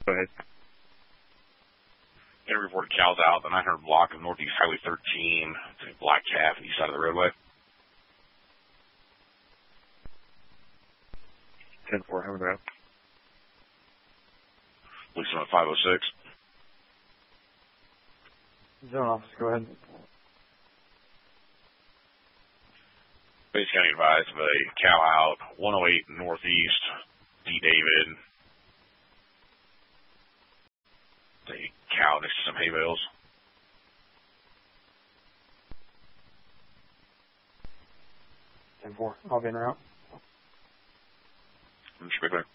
Go ahead. Get a report of cows out, the 900 block of Northeast Highway 13, to Black Calf, east side of the roadway. 10-4, having route. Policeman at 506. Zone officer, go ahead. Bates County advised of a cow out, 108 Northeast, D. David. A cow next to some hay bales. Ten-4, I'll be en route. Mr. Quickly.